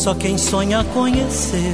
só quem sonha conheceu.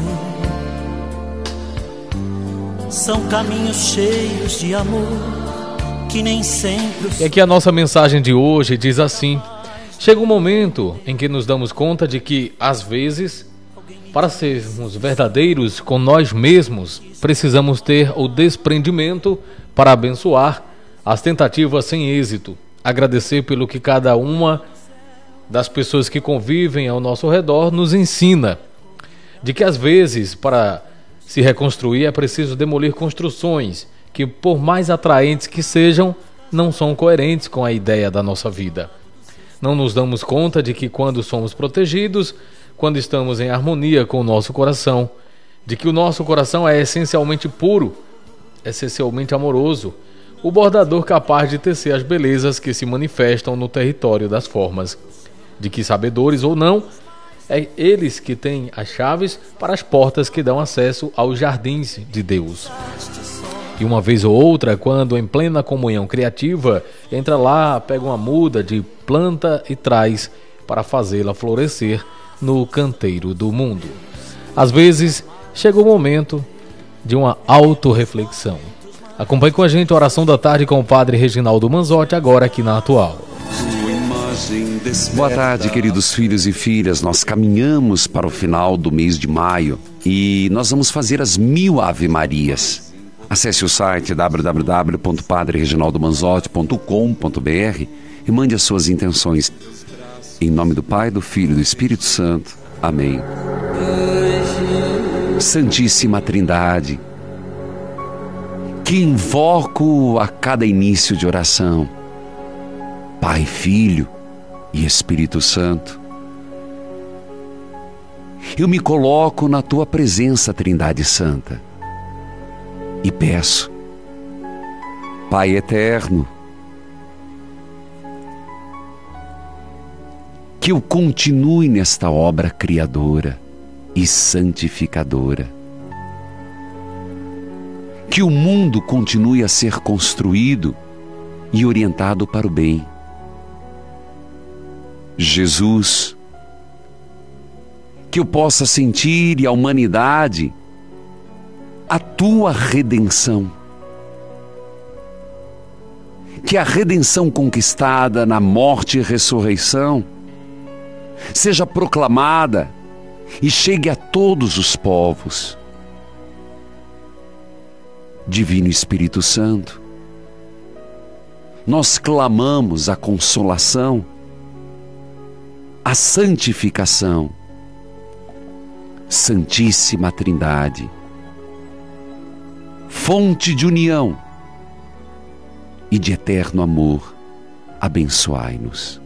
São caminhos cheios de amor que nem sempre... E aqui a nossa mensagem de hoje diz assim: chega um momento em que nos damos conta de que, às vezes, para sermos verdadeiros com nós mesmos, precisamos ter o desprendimento para abençoar as tentativas sem êxito, agradecer pelo que cada uma das pessoas que convivem ao nosso redor nos ensina, de que às vezes, para se reconstruir, é preciso demolir construções que, por mais atraentes que sejam, não são coerentes com a ideia da nossa vida. Não nos damos conta de que quando somos protegidos, quando estamos em harmonia com o nosso coração, de que o nosso coração é essencialmente puro, essencialmente amoroso, o bordador capaz de tecer as belezas que se manifestam no território das formas, de que, sabedores ou não, é eles que têm as chaves para as portas que dão acesso aos jardins de Deus. E uma vez ou outra, quando em plena comunhão criativa, entra lá, pega uma muda de planta e traz para fazê-la florescer no canteiro do mundo. Às vezes, chega o momento de uma autorreflexão. Acompanhe com a gente a oração da tarde com o Padre Reginaldo Manzotti, agora aqui na Atual. Boa tarde, queridos filhos e filhas. Nós caminhamos para o final do mês de maio e nós vamos fazer as 1000 Ave Marias. Acesse o site www.padrereginaldomanzotti.com.br e mande as suas intenções. Em nome do Pai, do Filho e do Espírito Santo. Amém. Santíssima Trindade, que invoco a cada início de oração, Pai, Filho e Espírito Santo, eu me coloco na Tua presença, Trindade Santa, e peço, Pai eterno, que eu continue nesta obra criadora e santificadora, que o mundo continue a ser construído e orientado para o bem. Jesus, que eu possa sentir e a humanidade a Tua redenção, que a redenção conquistada na morte e ressurreição seja proclamada e chegue a todos os povos. Divino Espírito Santo, nós clamamos a consolação, a santificação. Santíssima Trindade, fonte de união e de eterno amor, abençoai-nos.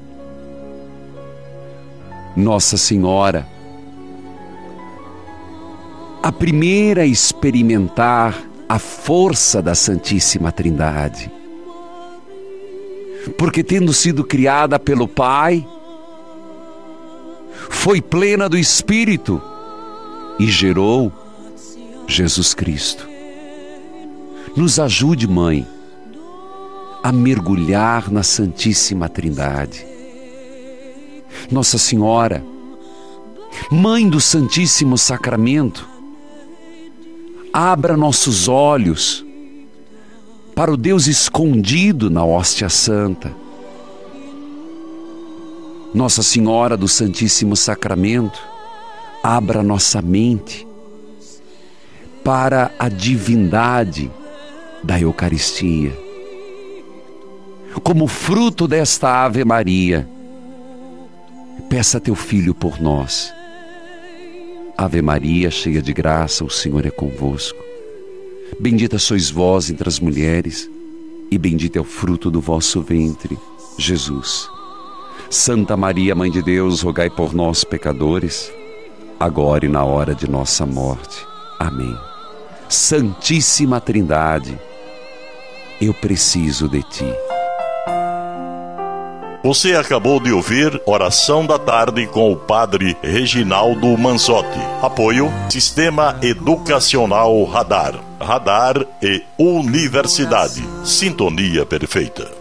Nossa Senhora, a primeira a experimentar a força da Santíssima Trindade, porque tendo sido criada pelo Pai, foi plena do Espírito e gerou Jesus Cristo. Nos ajude, Mãe, a mergulhar na Santíssima Trindade. Nossa Senhora, Mãe do Santíssimo Sacramento, abra nossos olhos para o Deus escondido na hóstia santa. Nossa Senhora do Santíssimo Sacramento, abra nossa mente para a divindade da Eucaristia. Como fruto desta Ave Maria, peça a Teu Filho por nós. Ave Maria, cheia de graça, o Senhor é convosco. Bendita sois vós entre as mulheres, e bendito é o fruto do vosso ventre, Jesus. Santa Maria, Mãe de Deus, rogai por nós, pecadores, agora e na hora de nossa morte. Amém. Santíssima Trindade, eu preciso de Ti. Você acabou de ouvir Oração da Tarde com o Padre Reginaldo Manzotti. Apoio Sistema Educacional Radar. Radar e Universidade. Sintonia perfeita.